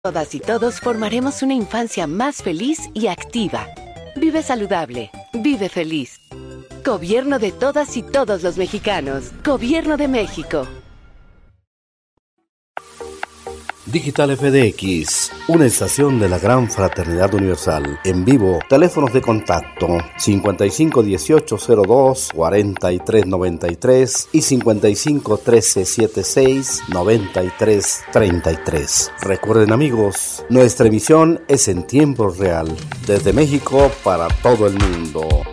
Todas y todos formaremos una infancia más feliz y activa. Vive saludable, vive feliz. Gobierno de todas y todos los mexicanos. Gobierno de México. Digital FDX, una estación de la Gran Fraternidad Universal. En vivo, teléfonos de contacto 551802-4393 y 551376-9333. Recuerden, amigos, nuestra emisión es en tiempo real, desde México para todo el mundo.